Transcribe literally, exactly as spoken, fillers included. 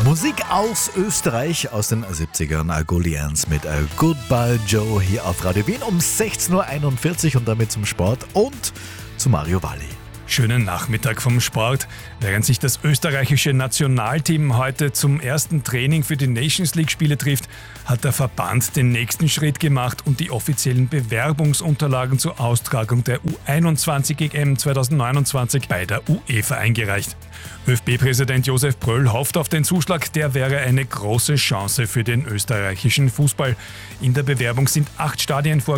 Musik aus Österreich aus den siebzigern, Gullians mit Goodbye Joe hier auf Radio Wien um sechzehn Uhr einundvierzig und damit zum Sport und zu Mario Valli. Schönen Nachmittag vom Sport. Während sich das österreichische Nationalteam heute zum ersten Training für die Nations League-Spiele trifft, hat der Verband den nächsten Schritt gemacht und die offiziellen Bewerbungsunterlagen zur Austragung der U einundzwanzig E M zweitausendneunundzwanzig bei der UEFA eingereicht. ÖFB-Präsident Josef Bröll hofft auf den Zuschlag, der wäre eine große Chance für den österreichischen Fußball. In der Bewerbung sind acht Stadien vorgesehen.